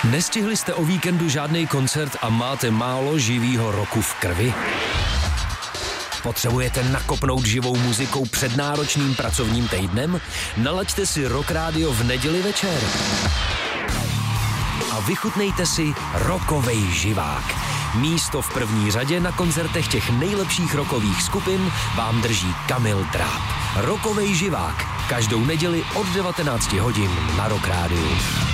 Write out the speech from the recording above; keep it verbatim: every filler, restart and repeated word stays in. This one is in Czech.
Nestihli jste o víkendu žádný koncert a máte málo živýho roku v krvi? Potřebujete nakopnout živou muzikou před náročným pracovním týdnem? Nalaďte si Rock Radio v neděli večer a vychutnejte si rockovej živák. Místo v první řadě na koncertech těch nejlepších rockových skupin vám drží Kamil Dráb. Rockovej živák. Každou neděli od devatenácti hodin na Rock Rádiu.